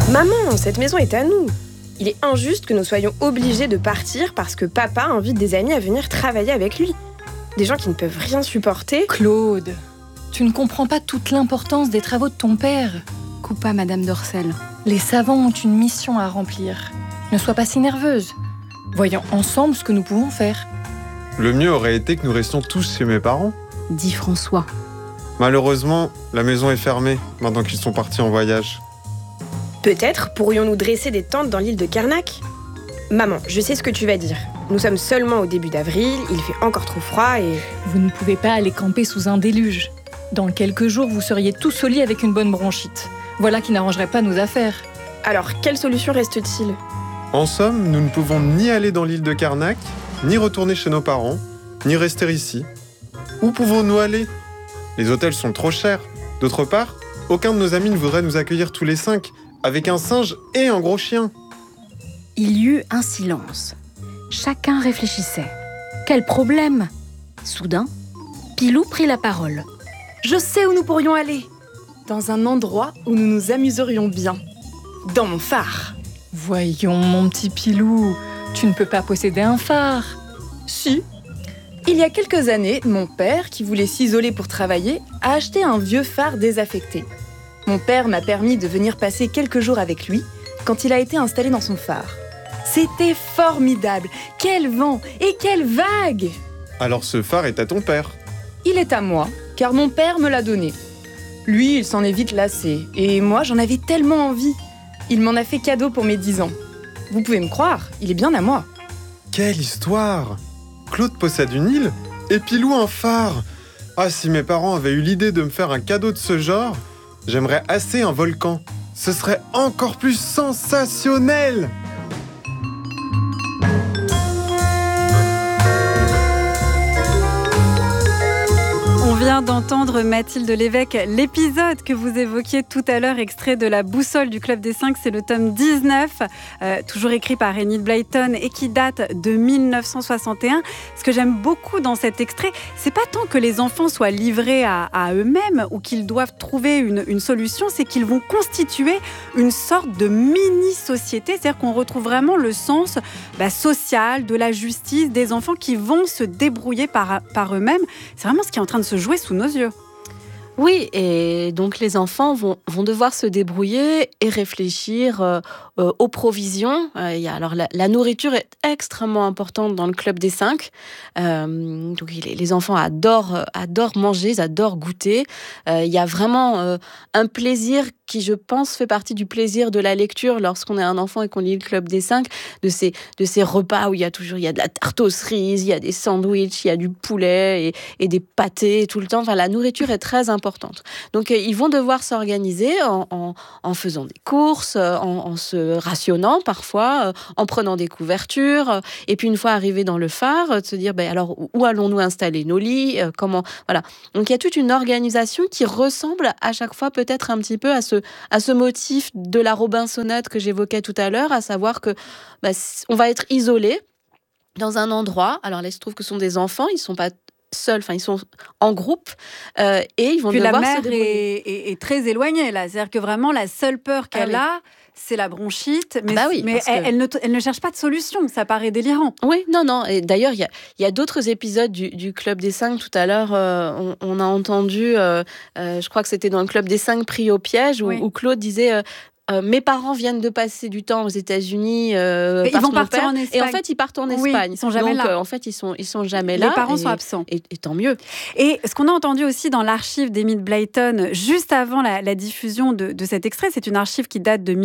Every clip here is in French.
Maman, cette maison est à nous. Il est injuste que nous soyons obligés de partir parce que papa invite des amis à venir travailler avec lui. Des gens qui ne peuvent rien supporter. Claude, tu ne comprends pas toute l'importance des travaux de ton père. Coupa Madame Dorcel. Les savants ont une mission à remplir. Ne sois pas si nerveuse. Voyons ensemble ce que nous pouvons faire. Le mieux aurait été que nous restions tous chez mes parents. Dit François. Malheureusement, la maison est fermée maintenant qu'ils sont partis en voyage. Peut-être pourrions-nous dresser des tentes dans l'île de Carnac. Maman, je sais ce que tu vas dire. Nous sommes seulement au début d'avril, il fait encore trop froid et... Vous ne pouvez pas aller camper sous un déluge. Dans quelques jours, vous seriez tous au lit avec une bonne bronchite. Voilà qui n'arrangerait pas nos affaires. Alors, quelle solution reste-t-il ? En somme, nous ne pouvons ni aller dans l'île de Carnac, ni retourner chez nos parents, ni rester ici. Où pouvons-nous aller ? Les hôtels sont trop chers. D'autre part, aucun de nos amis ne voudrait nous accueillir tous les 5, avec un singe et un gros chien. Il y eut un silence. Chacun réfléchissait. Quel problème ? Soudain, Pilou prit la parole. Je sais où nous pourrions aller. Dans un endroit où nous nous amuserions bien. Dans mon phare. Voyons, mon petit Pilou, tu ne peux pas posséder un phare. Si. Il y a quelques années, mon père, qui voulait s'isoler pour travailler, a acheté un vieux phare désaffecté. Mon père m'a permis de venir passer quelques jours avec lui quand il a été installé dans son phare. C'était formidable. Quel vent et quelle vague! Alors ce phare est à ton père. Il est à moi, car mon père me l'a donné. Lui, il s'en est vite lassé, et moi, j'en avais tellement envie. Il m'en a fait cadeau pour mes 10 ans. Vous pouvez me croire, il est bien à moi. Quelle histoire! Claude possède une île et Pilou un phare. Ah, si mes parents avaient eu l'idée de me faire un cadeau de ce genre, j'aimerais assez un volcan. Ce serait encore plus sensationnel! On vient d'entendre Mathilde Lévesque, l'épisode que vous évoquiez tout à l'heure, extrait de La Boussole du Club des 5, c'est le tome 19, toujours écrit par Enid Blyton et qui date de 1961. Ce que j'aime beaucoup dans cet extrait, c'est pas tant que les enfants soient livrés à eux-mêmes ou qu'ils doivent trouver une solution, c'est qu'ils vont constituer une sorte de mini-société, c'est-à-dire qu'on retrouve vraiment le sens social, de la justice, des enfants qui vont se débrouiller par eux-mêmes. C'est vraiment ce qui est en train de se jouer sous nos yeux. Oui, et donc les enfants vont devoir se débrouiller et réfléchir aux provisions. Alors la nourriture est extrêmement importante dans le Club des 5. Donc les enfants adorent manger, ils adorent goûter. Il y a vraiment un plaisir qui, je pense, fait partie du plaisir de la lecture lorsqu'on est un enfant et qu'on lit le Club des 5, de ces repas où il y a de la tarte aux cerises, il y a des sandwichs, il y a du poulet et des pâtés tout le temps. Enfin, la nourriture est très importante. Donc, ils vont devoir s'organiser en faisant des courses, en se rationnant parfois, en prenant des couvertures. Et puis, une fois arrivés dans le phare, de se dire, alors, où allons-nous installer nos lits ? Comment ? Voilà. Donc, il y a toute une organisation qui ressemble à chaque fois peut-être un petit peu à ce motif de la Robinsonade que j'évoquais tout à l'heure, à savoir que on va être isolé dans un endroit. Alors là, il se trouve que ce sont des enfants, ils ne sont pas seuls, ils sont en groupe et ils vont devoir se débrouiller. Puis la mère est très éloignée là, c'est-à-dire que vraiment la seule peur qu'elle a, c'est la bronchite, mais elle ne cherche pas de solution, ça paraît délirant. Oui, non. Et d'ailleurs, il y a d'autres épisodes du Club des 5. Tout à l'heure, on a entendu, je crois que c'était dans le Club des 5 pris au piège, où Claude disait... mes parents viennent de passer du temps aux États-Unis. Ils vont partir en Espagne. Et en fait, ils partent en Espagne. Ils sont jamais là. En fait, ils sont jamais là. Les parents sont absents. Et tant mieux. Et ce qu'on a entendu aussi dans l'archive d'Enid Blyton, juste avant la diffusion de cet extrait, c'est une archive qui date de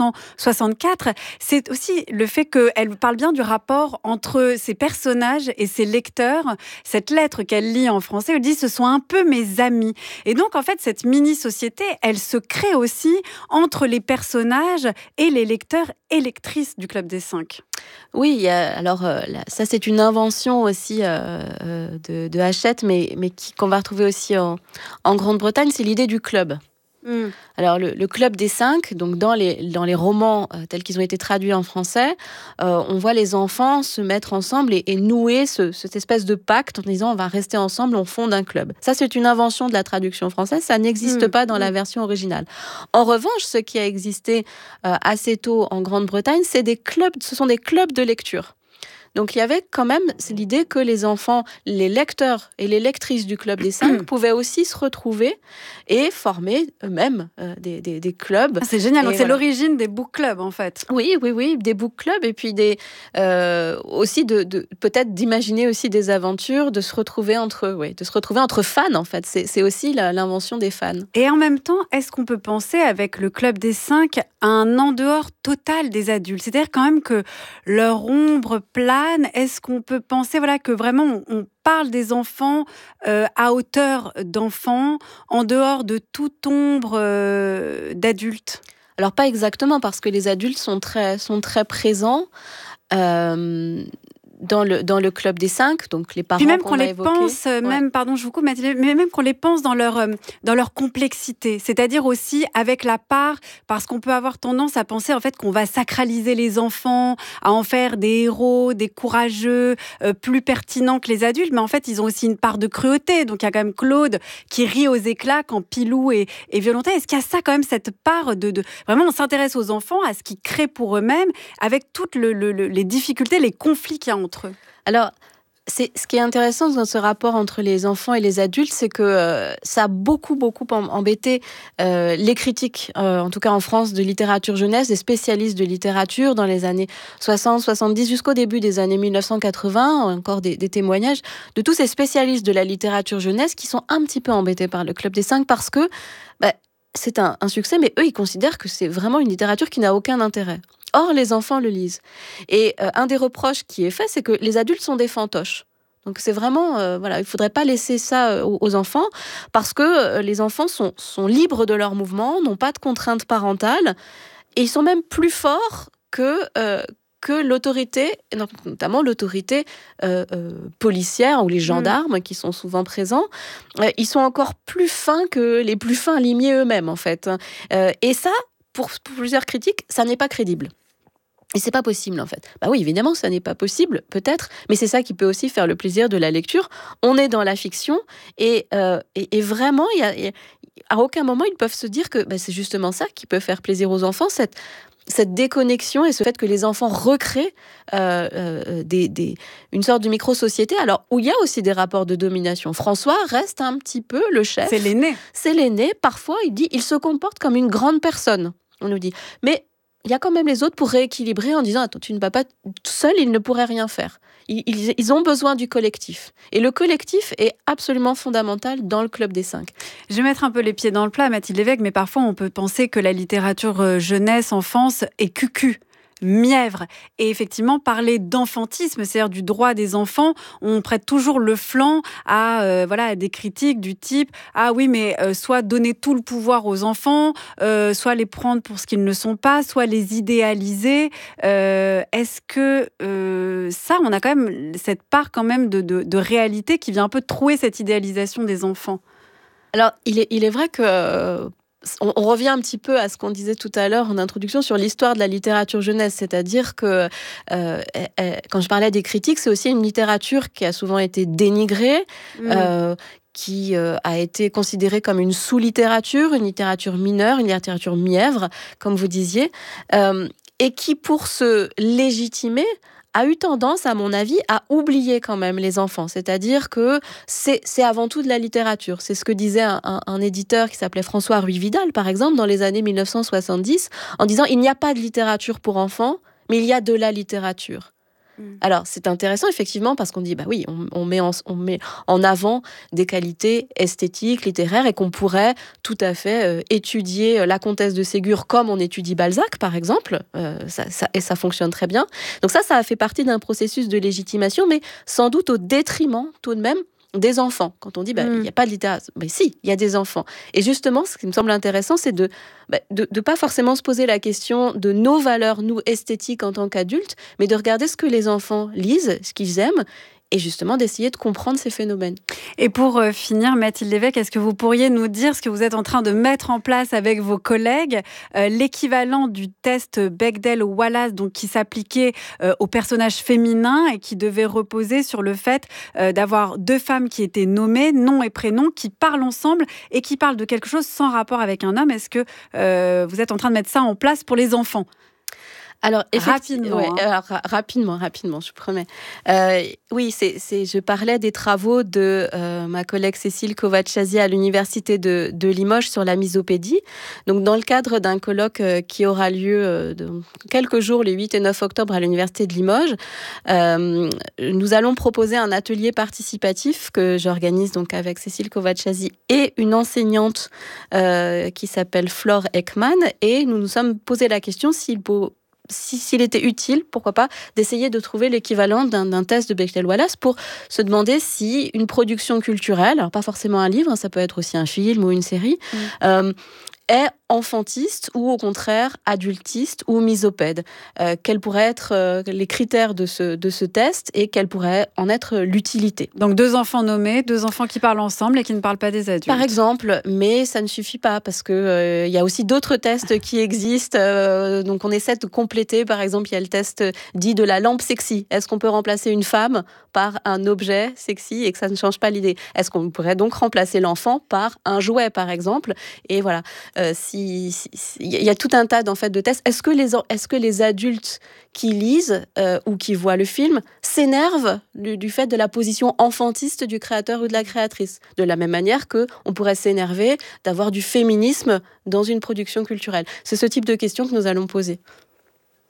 1964. C'est aussi le fait qu'elle parle bien du rapport entre ses personnages et ses lecteurs. Cette lettre qu'elle lit en français, elle dit « ce sont un peu mes amis ». Et donc, en fait, cette mini-société, elle se crée aussi entre les personnages et les lecteurs et lectrices du Club des 5. Oui, alors ça c'est une invention aussi de Hachette, mais qu'on va retrouver aussi en Grande-Bretagne, c'est l'idée du club. Alors, le Club des 5, donc dans les romans tels qu'ils ont été traduits en français, on voit les enfants se mettre ensemble et nouer cette espèce de pacte en disant on va rester ensemble, on fonde un club. Ça, c'est une invention de la traduction française, ça n'existe pas dans la version originale. En revanche, ce qui a existé assez tôt en Grande-Bretagne, ce sont des clubs de lecture. Donc il y avait quand même l'idée que les enfants, les lecteurs et les lectrices du Club des 5 pouvaient aussi se retrouver et former eux-mêmes des clubs. C'est génial, donc c'est voilà. L'origine des book clubs en fait. Oui, des book clubs et puis aussi peut-être d'imaginer aussi des aventures, de se retrouver entre fans en fait. C'est aussi l'invention des fans. Et en même temps, est-ce qu'on peut penser avec le Club des 5 à un en dehors total des adultes ? C'est-à-dire quand même que leur ombre plane. Est-ce qu'on peut penser que vraiment on parle des enfants à hauteur d'enfants, en dehors de toute ombre d'adultes ? Alors pas exactement, parce que les adultes sont très présents. Dans le Club des 5, donc les parents Puis même qu'on qu'on a les évoqués, pense, pardon, je vous coupe Mathilde, mais même qu'on les pense dans leur complexité, c'est-à-dire aussi avec la part, parce qu'on peut avoir tendance à penser en fait qu'on va sacraliser les enfants, à en faire des héros, des courageux, plus pertinents que les adultes, mais en fait ils ont aussi une part de cruauté. Donc il y a quand même Claude qui rit aux éclats quand Pilou est violonté. Est-ce qu'il y a ça quand même, cette part de vraiment on s'intéresse aux enfants, à ce qu'ils créent pour eux-mêmes, avec toutes les difficultés, les conflits qu'il y a entre eux. Alors, ce qui est intéressant dans ce rapport entre les enfants et les adultes, c'est que ça a beaucoup embêté les critiques, en tout cas en France, de littérature jeunesse, des spécialistes de littérature dans les années 60, 70, jusqu'au début des années 1980, encore des témoignages de tous ces spécialistes de la littérature jeunesse qui sont un petit peu embêtés par le Club des 5 parce que c'est un succès, mais eux, ils considèrent que c'est vraiment une littérature qui n'a aucun intérêt. Or, les enfants le lisent. Et un des reproches qui est fait, c'est que les adultes sont des fantoches. Donc c'est vraiment, il ne faudrait pas laisser ça aux enfants, parce que les enfants sont libres de leurs mouvements, n'ont pas de contraintes parentales, et ils sont même plus forts que l'autorité, notamment l'autorité policière ou les gendarmes qui sont souvent présents. Ils sont encore plus fins que les plus fins limiers eux-mêmes, en fait. Et ça, pour plusieurs critiques, ça n'est pas crédible. Et c'est pas possible, en fait. Oui, évidemment, ça n'est pas possible, peut-être, mais c'est ça qui peut aussi faire le plaisir de la lecture. On est dans la fiction, et vraiment, à aucun moment, ils peuvent se dire que c'est justement ça qui peut faire plaisir aux enfants, cette déconnexion et ce fait que les enfants recréent une sorte de micro-société, alors où il y a aussi des rapports de domination. François reste un petit peu le chef. C'est l'aîné. C'est l'aîné. Parfois, il se comporte comme une grande personne, on nous dit. Mais il y a quand même les autres pour rééquilibrer en disant « Attends, tu ne vas pas... Seul, ils ne pourraient rien faire. » Ils ont besoin du collectif. Et le collectif est absolument fondamental dans le Club des 5. Je vais mettre un peu les pieds dans le plat, Mathilde Lévesque, mais parfois on peut penser que la littérature jeunesse, enfance est cucu, mièvre. Et effectivement, parler d'enfantisme, c'est-à-dire du droit des enfants, on prête toujours le flanc à des critiques du type « Ah oui, mais soit donner tout le pouvoir aux enfants, soit les prendre pour ce qu'ils ne sont pas, soit les idéaliser. » Est-ce que ça, on a quand même cette part quand même de réalité qui vient un peu trouer cette idéalisation des enfants? Alors, il est vrai que... On revient un petit peu à ce qu'on disait tout à l'heure en introduction sur l'histoire de la littérature jeunesse, c'est-à-dire que quand je parlais des critiques, c'est aussi une littérature qui a souvent été dénigrée, qui a été considérée comme une sous-littérature, une littérature mineure, une littérature mièvre, comme vous disiez, et qui, pour se légitimer, a eu tendance, à mon avis, à oublier quand même les enfants. C'est-à-dire que c'est avant tout de la littérature. C'est ce que disait un éditeur qui s'appelait François Ruy-Vidal, par exemple, dans les années 1970, en disant « Il n'y a pas de littérature pour enfants, mais il y a de la littérature ». Alors, c'est intéressant, effectivement, parce qu'on dit, oui, on met en avant des qualités esthétiques, littéraires, et qu'on pourrait tout à fait étudier la Comtesse de Ségur comme on étudie Balzac, par exemple, et ça fonctionne très bien. Donc ça a fait partie d'un processus de légitimation, mais sans doute au détriment, tout de même, des enfants. Quand on dit, il n'y a pas de littérature, si, il y a des enfants. Et justement, ce qui me semble intéressant, c'est de pas forcément se poser la question de nos valeurs, nous, esthétiques en tant qu'adultes, mais de regarder ce que les enfants lisent, ce qu'ils aiment, et justement d'essayer de comprendre ces phénomènes. Et pour finir, Mathilde Lévesque, est-ce que vous pourriez nous dire ce que vous êtes en train de mettre en place avec vos collègues, l'équivalent du test Bechdel-Wallace, donc qui s'appliquait aux personnages féminins et qui devait reposer sur le fait d'avoir 2 femmes qui étaient nommées, nom et prénom, qui parlent ensemble et qui parlent de quelque chose sans rapport avec un homme. Est-ce que vous êtes en train de mettre ça en place pour les enfants ? Alors, rapidement, rapidement, je promets. Oui, je parlais des travaux de ma collègue Cécile Kovacsiasi à l'université de Limoges sur la misopédie. Donc, dans le cadre d'un colloque qui aura lieu dans quelques jours, les 8 et 9 octobre, à l'université de Limoges, nous allons proposer un atelier participatif que j'organise donc avec Cécile Kovacsiasi et une enseignante qui s'appelle Flore Ekman. Et nous nous sommes posé la question s'il était utile, pourquoi pas, d'essayer de trouver l'équivalent d'un test de Bechdel-Wallace pour se demander si une production culturelle, alors pas forcément un livre, ça peut être aussi un film ou une série, est enfantiste ou au contraire adultiste ou misopède. Quels pourraient être les critères de ce test et quelle pourrait en être l'utilité. Donc 2 enfants nommés, 2 enfants qui parlent ensemble et qui ne parlent pas des adultes. Par exemple, mais ça ne suffit pas parce que y a aussi d'autres tests qui existent. Donc on essaie de compléter. Par exemple, il y a le test dit de la lampe sexy. Est-ce qu'on peut remplacer une femme par un objet sexy et que ça ne change pas l'idée ? Est-ce qu'on pourrait donc remplacer l'enfant par un jouet, par exemple ? Et voilà. Il y a tout un tas de tests. Est-ce que les adultes qui lisent ou qui voient le film s'énervent du fait de la position enfantiste du créateur ou de la créatrice ? De la même manière qu'on pourrait s'énerver d'avoir du féminisme dans une production culturelle. C'est ce type de questions que nous allons poser.